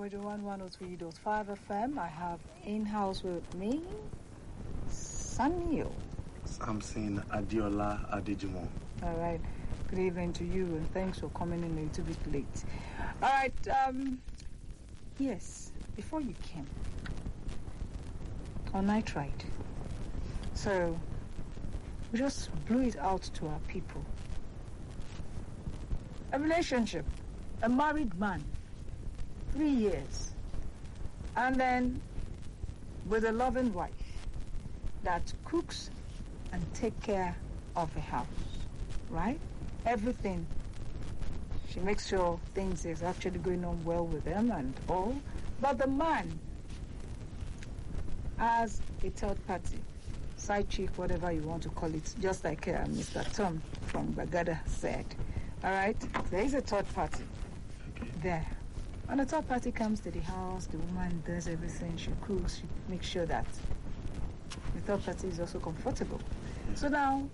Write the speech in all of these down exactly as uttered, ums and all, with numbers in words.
Radio one one oh three point five F M. I have in-house with me, Samuel. Samson Adiola Adejimo. All right. Good evening to you, and thanks for coming in a little bit late. All right. Um, yes, before you came, on night ride. So, we just blew it out to our people. A relationship, a married man, three years, and then with a loving wife that cooks and take care of the house, right? Everything. She makes sure things is actually going on well with them and all. But the man has a third party, side chick, whatever you want to call it, just like uh, Mister Tom from Bagada said. All right? There is a third party there. And the third party comes to the house, the woman does everything, she cooks, she makes sure that the third party is also comfortable. So now,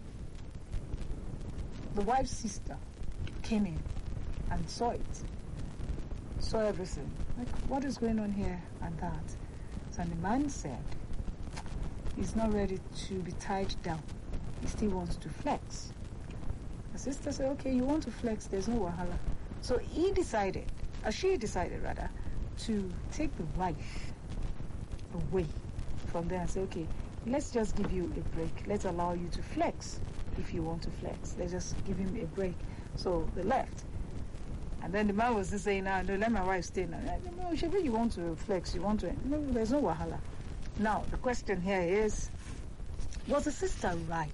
the wife's sister came in and saw it, saw everything. Like, what is going on here and that? So the man said, he's not ready to be tied down. He still wants to flex. The sister said, okay, you want to flex, there's no wahala. So he decided, or she decided rather, to take the wife away from there and say, okay, let's just give you a break. Let's allow you to flex if you want to flex. Let's just give him a break. So they left. And then the man was just saying, no, no, let my wife stay now. No, Shebi, you want to flex, you want to... No, there's no wahala. Now, the question here is, was the sister right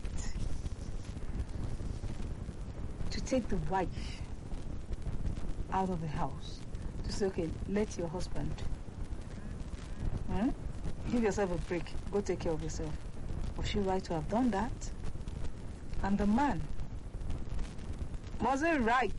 to take the wife out of the house? To say, okay, let your husband... Hmm? Give yourself a break. Go take care of yourself. Was she right to have done that? And the man, was it right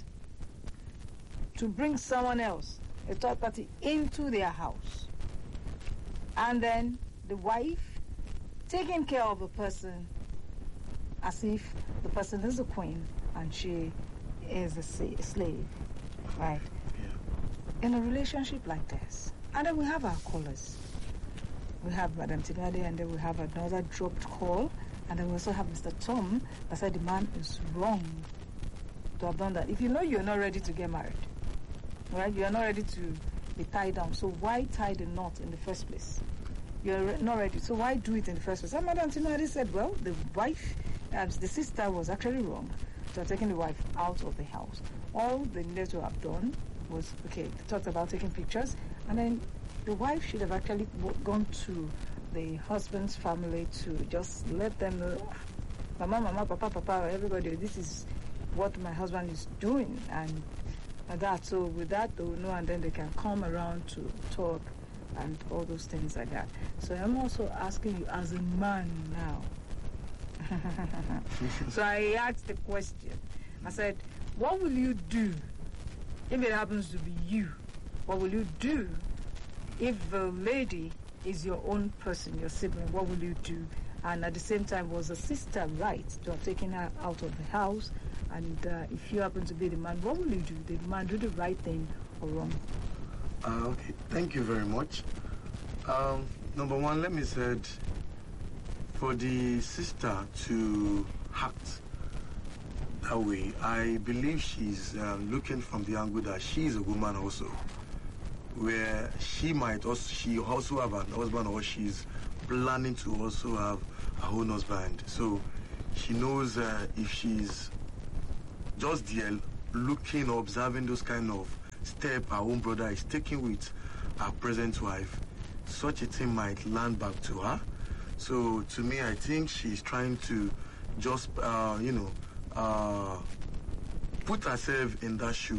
to bring someone else, a third party, into their house? And then the wife taking care of the person as if the person is a queen and she is a slave, right? Yeah. In a relationship like this. And then we have our callers. We have Madam Tinade, and then we have another dropped call, and then we also have Mister Tom that said the man is wrong to have done that. If you know you're not ready to get married, right? You're not ready to be tied down, so why tie the knot in the first place? You're re- not ready, so why do it in the first place? And Madam Tinade said, well, the wife, uh, the sister was actually wrong to have taken the wife out of the house. All they needed to have done was, okay, they talked about taking pictures, and then the wife should have actually gone to the husband's family to just let them know, Mama, Mama, Papa, Papa, everybody, this is what my husband is doing, and like that. So with that, they will know, and then they can come around to talk and all those things like that. So I'm also asking you as a man now. So I asked the question. I said, what will you do if it happens to be you? What will you do if the lady is your own person, your sibling? What will you do? And at the same time, was the sister right to have taken her out of the house? And uh, if you happen to be the man, what will you do? Did the man do the right thing or wrong? Uh, okay, thank you very much. Um, number one, let me say, for the sister to act that way, I believe she's uh, looking from the angle that she is a woman also, where she might also she also have an husband, or she's planning to also have her own husband. So she knows uh, if she's just there looking or observing those kind of step her own brother is taking with her present wife, such a thing might land back to her. So to me, I think she's trying to just uh, you know uh, put herself in that shoe.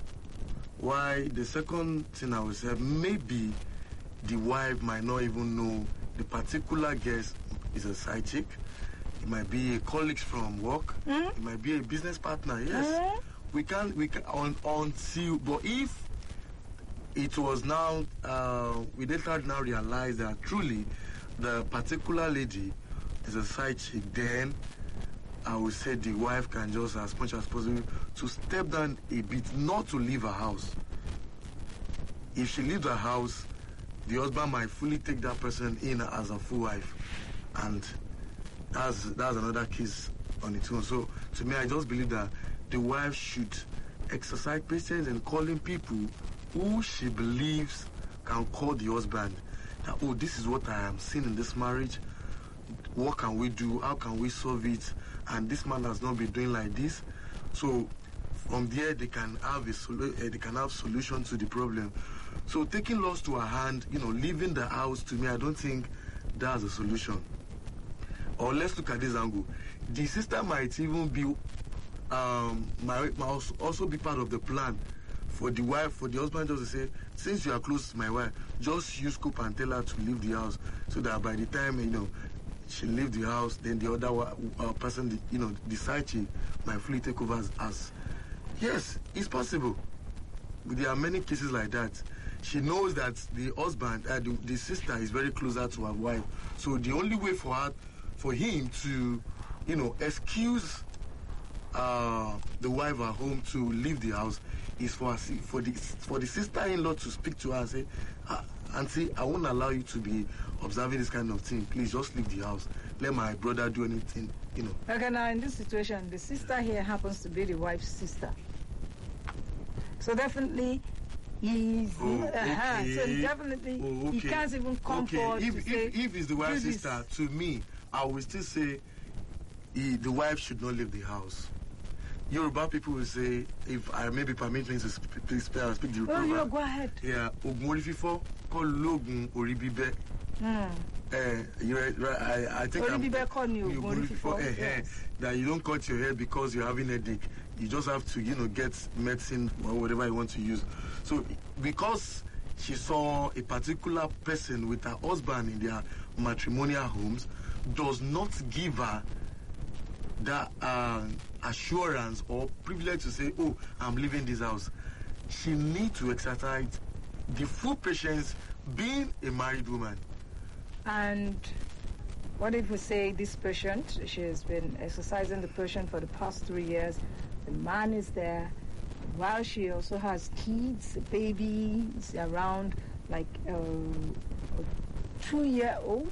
Why? The second thing I would say, maybe the wife might not even know the particular guest is a side chick. It might be a colleague from work. Mm-hmm. It might be a business partner. Yes, mm-hmm. we can we can on until. But if it was now, uh, we later now realize that truly the particular lady is a side chick, then I would say the wife can just, as much as possible, to step down a bit, not to leave her house. if she leaves the house, the husband might fully take that person in as a full wife, and that's that's another case on its own. So to me, I just believe that the wife should exercise patience in calling people who she believes can call the husband. That, oh, this is what I am seeing in this marriage. What can we do? How can we solve it? And this man has not been doing like this. So from there, they can have a solu- uh, they can have solution to the problem. So taking laws to her hand, you know, leaving the house, to me, I don't think that's a solution. Or let's look at this angle. The sister might even be, um, might, might also be part of the plan for the wife, for the husband just to say, since you are close to my wife, just use scope and tell her to leave the house, so that by the time, you know, she leave the house, then the other uh, person, you know, decides she might fully take over as, as. Yes, it's possible. There are many cases like that. She knows that the husband, uh, the, the sister is very closer to her wife. So the only way for her, for him to, you know, excuse uh, the wife at home to leave the house is for her, for the for the sister-in-law to speak to her and say, ah, Auntie, I won't allow you to be observing this kind of thing. Please just leave the house. Let my brother do anything, you know. Okay, now in this situation, the sister here happens to be the wife's sister. So definitely, he's Oh, uh-huh. okay. So definitely, Oh, okay. he can't even come okay. forward if, to if, say, if it's the wife's "Do this." sister, to me, I will still say he, the wife should not leave the house. Yoruba people will say, if I maybe permit me to speak, please speak, speak the Oh, proverb. yeah, go ahead. Yeah, ogun ori fifo called logun ori bibe. Mm. Uh, you right, right, I, I think Ori I'm, bibe call you you ogun ori fifo, eh, eh, yes. that you don't cut your hair because you're having a headache. You just have to, you know, get medicine or whatever you want to use. So because she saw a particular person with her husband in their matrimonial homes, does not give her that uh, assurance or privilege to say, oh, I'm leaving this house. She needs to exercise the full patience being a married woman. And what if we say this patient, she has been exercising the patient for the past three years, the man is there, while she also has kids, a baby is around like uh, a two-year-old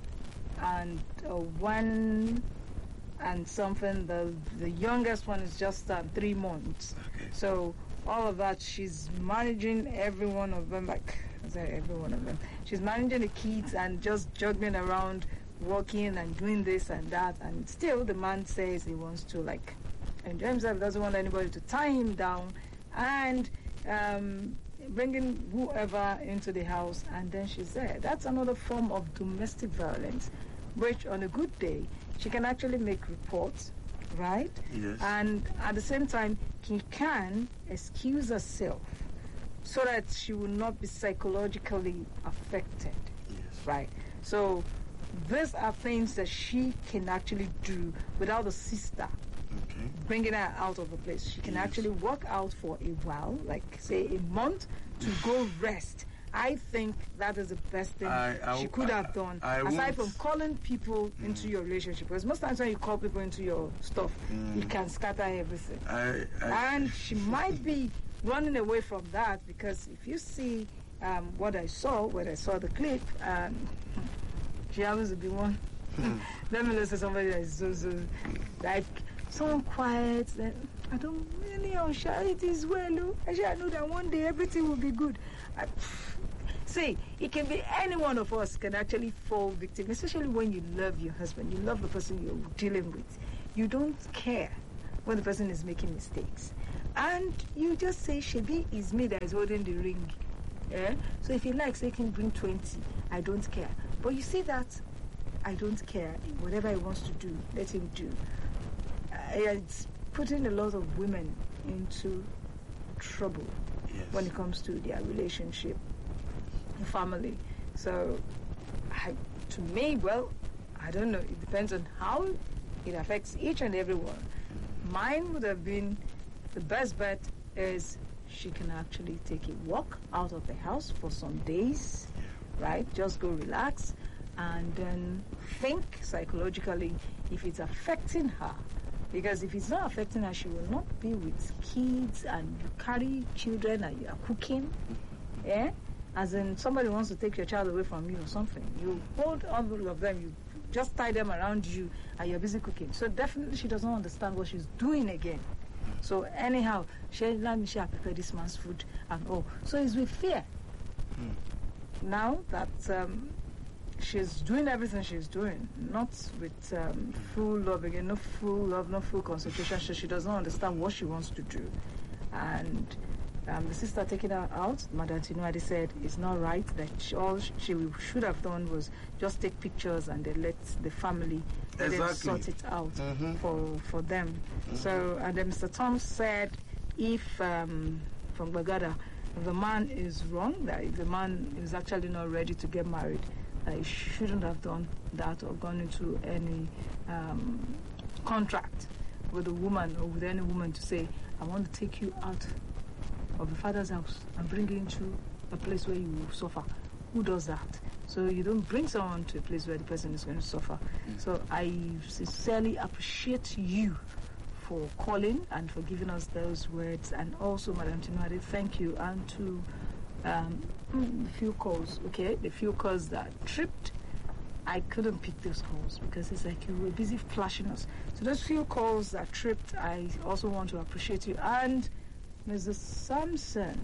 and uh, one and something, the, the youngest one is just uh, three months. Okay. So all of that, she's managing every one of them, like I said, every one of them. She's managing the kids and just juggling around, working and doing this and that. And still the man says he wants to like enjoy himself, doesn't want anybody to tie him down, and um, bringing whoever into the house, and then she's there. That's another form of domestic violence, which on a good day, she can actually make reports, right? Yes. And at the same time, he can excuse herself so that she will not be psychologically affected, Yes. right? So these are things that she can actually do without the sister Okay. bringing her out of the place. She can Yes. actually walk out for a while, like say a month, to go rest. I think that is the best thing I- I- she could I- have done, I aside won't- from calling people mm. into your relationship. Because most times when you call people into your stuff, Mm. it can scatter everything. I, I, And she might be running away from that, because if you see um, what I saw, when I saw the clip, um, she happens to be one. Let me listen to somebody that is so, so, like, someone quiet, then I don't really know, it is well, oh. Actually, I know that one day everything will be good. I, see, it can be any one of us can actually fall victim, especially when you love your husband, you love the person you're dealing with. You don't care when the person is making mistakes. And you just say, Shebi, is me that is holding the ring. Yeah? So if he likes, he can bring twenty. I don't care. But you see that, I don't care. Whatever he wants to do, let him do. Uh, it's putting a lot of women into trouble yes. when it comes to their relationship, family. So, I, to me, well, I don't know. It depends on how it affects each and every one. Mine would have been the best bet is she can actually take a walk out of the house for some days, right? Just go relax and then think psychologically if it's affecting her. Because if it's not affecting her, she will not be with kids, and you carry children and you are cooking. Yeah? As in somebody wants to take your child away from you or something. You hold all of them, you just tie them around you, and you're busy cooking. So definitely she doesn't understand what she's doing again. So anyhow, she let me share prepare this man's food and all. So it's with fear. Mm. Now that um, she's doing everything she's doing, not with um, full love again, no full love, no full concentration. So she does not understand what she wants to do. And um, the sister taking her out, Madam Tinuade said it's not right, that she, all she should have done was just take pictures and then let the family exactly. then sort it out mm-hmm. for, for them. Mm-hmm. So, and then Mister Tom said if, um, from Bagada, if the man is wrong, that if the man is actually not ready to get married, that he shouldn't have done that or gone into any um, contract with a woman or with any woman to say, I want to take you out of the father's house and bring you into a place where you will suffer. Who does that? So you don't bring someone to a place where the person is going to suffer. Mm. So I sincerely appreciate you for calling and for giving us those words. And also, Madam Tinuade, thank you. And to um, the few calls, okay, the few calls that tripped, I couldn't pick those calls because it's like you were busy flashing us. So those few calls that tripped, I also want to appreciate you. And Mister Sampson,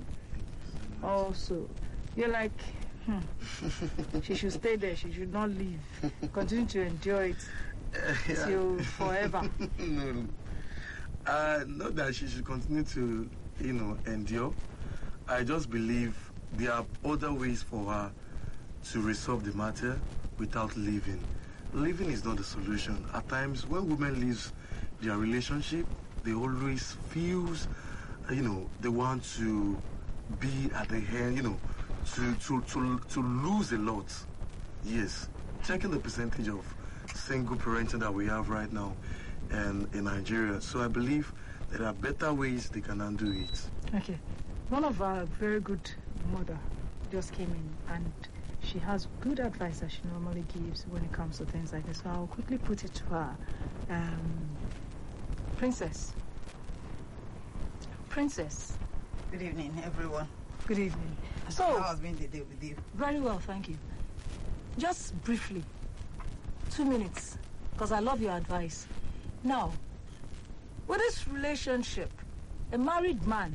also, you're like, hmm, she should stay there. She should not leave. Continue to enjoy it uh, yeah. till forever. no, uh, not that she should continue to, you know, endure. I just believe there are other ways for her to resolve the matter without leaving. Leaving is not the solution. At times, when women leave their relationship, they always feel, you know, they want to be at the end, you know, to, to, to, to lose a lot. Yes. Checking the percentage of single parenting that we have right now and in Nigeria. So I believe there are better ways they can undo it. Okay. One of our very good mother just came in and she has good advice that she normally gives when it comes to things like this. So I'll quickly put it to her. Um, Princess. Princess. Good evening, everyone. Good evening. So, how has been the day with you? Very well, thank you. Just briefly, two minutes, because I love your advice. Now, with this relationship, a married man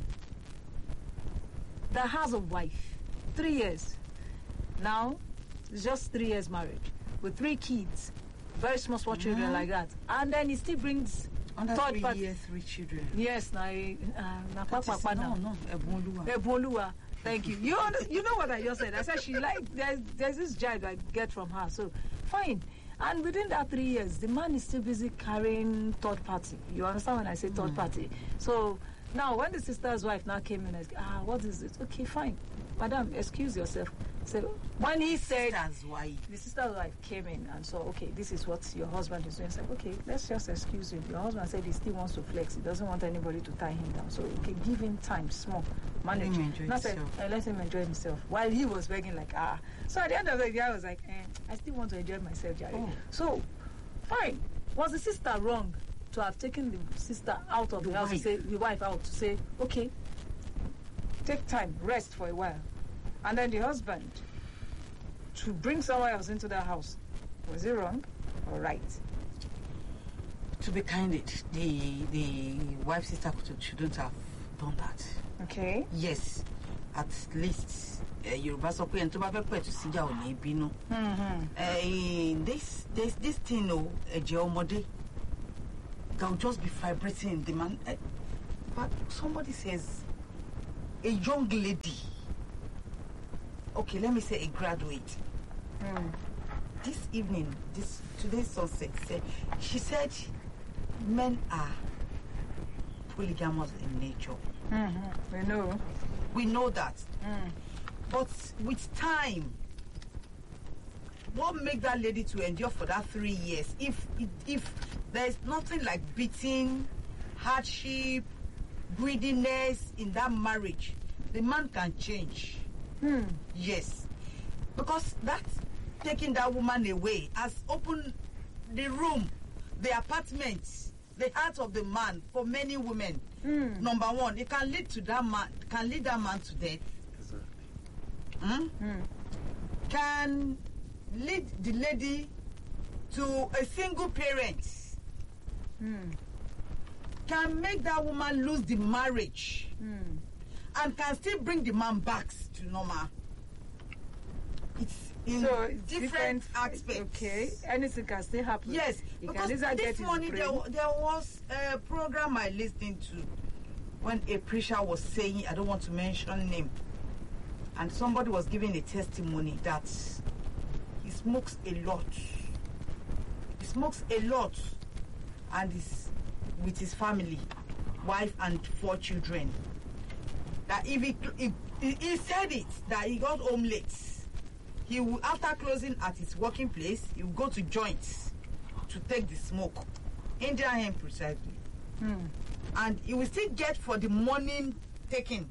that has a wife, three years, now it's just three years married, with three kids, very small, small children mm-hmm. like that, and then he still brings under third three party. years, three children. Yes, now, uh, na papa no, no, Eboluwa. Eboluwa. Thank you. You under, you know what I just said. I said she like there's there's this jibe I get from her. So fine. And within that three years, the man is still busy carrying third party. You understand when I say third mm. party? So now when the sister's wife now came in, I said, ah, what is it? Okay, fine. Madam, excuse yourself. So when he said sister's wife. the sister's wife came in and saw, okay, this is what your husband is doing. I said, okay, let's just excuse him. Your husband said he still wants to flex. He doesn't want anybody to tie him down. So okay, give him time, small. Manage. Let him enjoy Not himself. Said, uh, let him enjoy himself. While he was begging like, ah. So at the end of the day, I was like, eh, I still want to enjoy myself, Jerry. Oh. So, fine. Was the sister wrong to have taken the sister out of the, the house wife. to say, the wife out to say, okay, take time, rest for a while. And then the husband to bring someone else into the house. Was it wrong or right? To be candid, the the wife sister shouldn't have done that. Okay. Yes, at least Yoruba sọ pé ẹni tó bá fẹ́ pẹ̀ tó síjà ò ní bínú. This this this thing o ẹ̀jẹ̀ ọmọdé that will just be vibrating in the man. Uh, but somebody says a young lady. Okay, let me say a graduate. Mm. This evening, this today's sunset, said, she said men are polygamous in nature. Mm-hmm. We know. We know that. Mm. But with time, what makes that lady to endure for that three years? If if there's nothing like beating, hardship, greediness in that marriage, the man can change. Hmm. Yes, because that taking that woman away has opened the room, the apartment, the heart of the man for many women. Hmm. Number one, it can lead to that man, can lead that man to death. Exactly. hmm, Mm. can lead the lady to a single parent, Mm. can make that woman lose the marriage, Mm. and can still bring the man back to normal. It's in So it's different, aspects. Okay, anything can still happen. Yes, He because can either get this his morning there, brain. wa- there was a program I listened to when a preacher was saying, I don't want to mention name, and somebody was giving a testimony that he smokes a lot. He smokes a lot, and is with his family, wife and four children. That if he, he, he said it, that he got home late. He will, after closing at his working place, he will go to joints to take the smoke. Indian hemp precisely. Mm. And he will still get for the morning taking.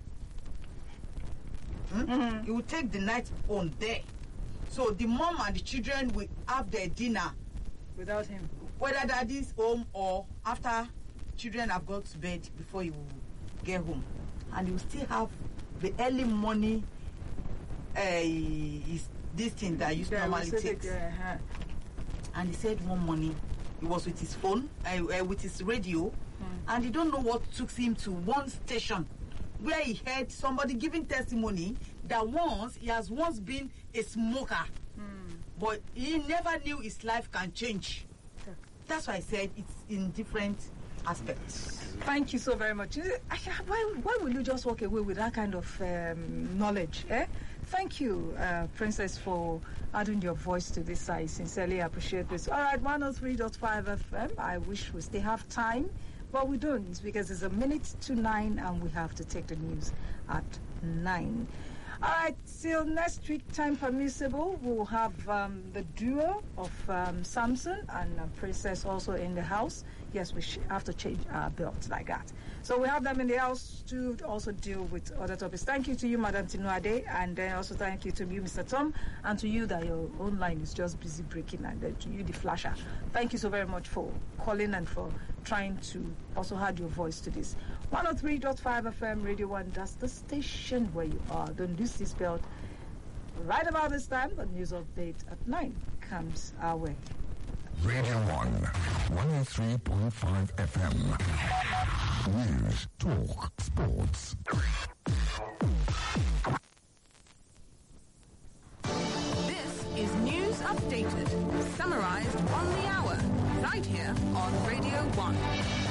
Hmm? Mhm. He will take the night on there. So the mom and the children will have their dinner, Without him. whether daddy's home or after children have gone to bed before he will get home. And he will still have the early morning uh, is this thing that used to Yeah, we normally said take. it, yeah, uh-huh. And he said one morning he was with his phone, uh, uh, with his radio, and he don't know what took him to one station where he heard somebody giving testimony that once he has once been a smoker, Mm. but he never knew his life can change. Okay. That's why I said it's in different aspects. Thank you so very much. Is it- Why, why will you just walk away with that kind of um, knowledge? Eh? Thank you, uh, Princess, for adding your voice to this. I sincerely appreciate this. All right, one oh three point five F M. I wish we still have time, but we don't because it's a minute to nine and we have to take the news at nine. All right, till next week, time permissible, we'll have um, the duo of um, Samson and uh, Princess also in the house. Yes, we sh- have to change our belt like that. So we have them in the house to also deal with other topics. Thank you to you, Madam Tinuade, and then also thank you to you, Mister Tom, and to you that your own line is just busy breaking, and then to you, the flasher. Thank you so very much for calling and for trying to also add your voice to this. one oh three point five F M, Radio one, that's the station where you are. Don't lose this belt. Right about this time, the news update at nine comes our way. Radio one, one oh three point five F M. News, talk, sports. This is News Updated, summarized on the hour, right here on Radio one.